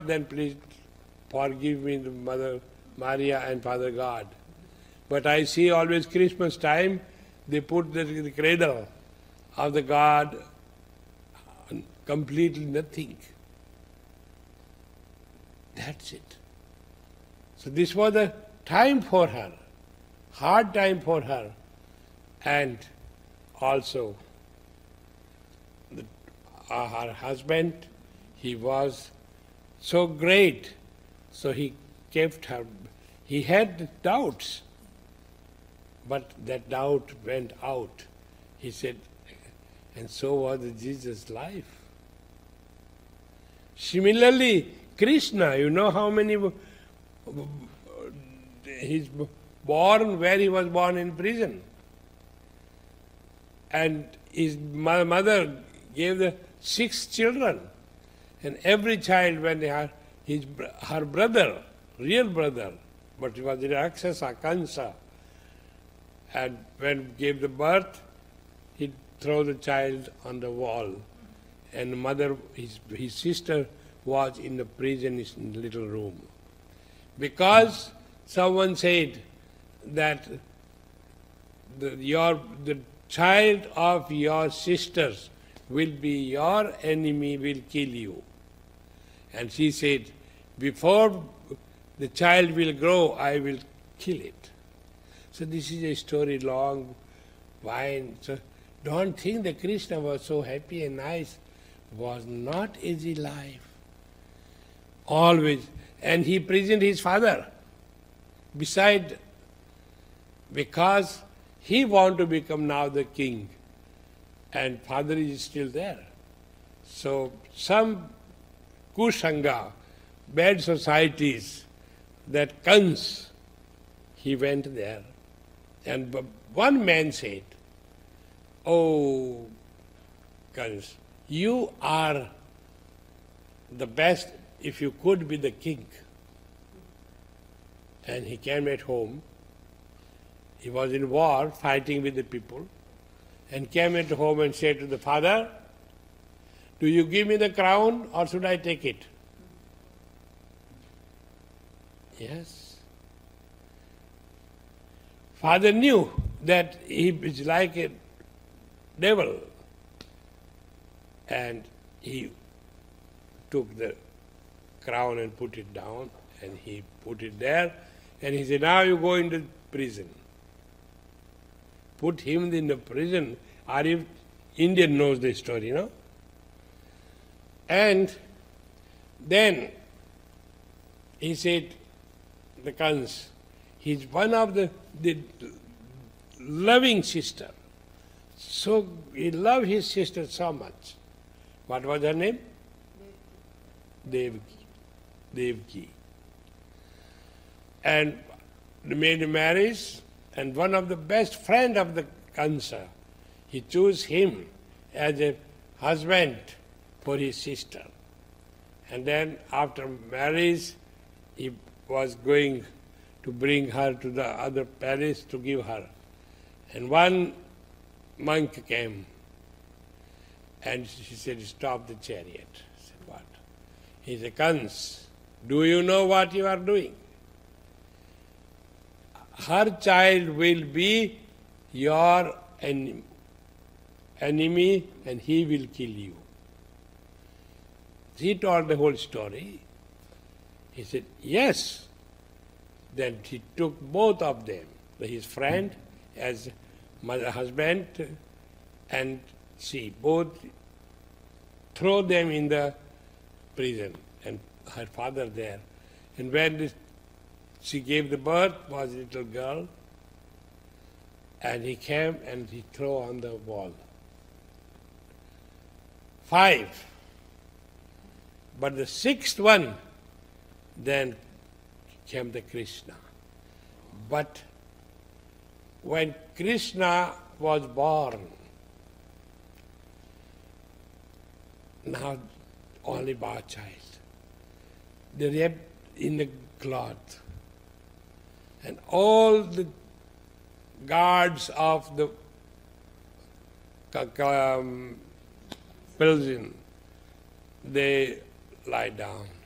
then please forgive me, the Mother Maria and Father God. But I see always Christmas time, they put the cradle of the God, completely nothing. That's it. So this was a time for her, hard time for her, and also her husband, he was so great, so he kept her. He had doubts, but that doubt went out. He said, and so was Jesus' life. Similarly, Krishna, you know how many, he's born where he was born in prison. And his mother gave the 6 children. And every child, when her brother, real brother, but he was Rakshasa, Kansa, and when gave the birth, he threw the child on the wall. And mother, his sister, was in the prison in the little room. Because someone said that the child of your sisters will be your enemy, will kill you. And she said, before the child will grow, I will kill it. So this is a story long, wine. So don't think that Krishna was so happy and nice. Was not easy life. Always. And he prisoned his father. Beside, because he wanted to become now the king. And father is still there. So some Kusanga, bad societies, that Kans, he went there. And one man said, "Oh, Kans, you are the best if you could be the king." And he came at home. He was in war, fighting with the people, and came at home and said to the father, "Do you give me the crown or should I take it?" Yes. Father knew that he is like a devil. And he took the crown and put it down, and he put it there, and he said, "Now you go into prison." Put him in the prison. Arif, Indian knows the story, you know? And then he said, the Kans, he's one of the loving sister. So he loved his sister so much. What was her name? Devaki. And they made a marriage, and one of the best friend of the Kansa, he chose him as a husband for his sister. And then after marriage, he was going to bring her to the other palace to give her. And one monk came, and she said, "Stop the chariot." I said, "What?" He said, "Kans, do you know what you are doing? Her child will be your enemy, and he will kill you." He told the whole story. He said, "Yes." Then he took both of them, his friend as husband, and she both throw them in the prison, and her father there. And when she gave the birth, was a little girl, and he came and he threw on the wall. 5. But the 6th one, then came the Krishna. But when Krishna was born, now only boy child, they wrapped in the cloth, and all the guards of the prison, they lie down.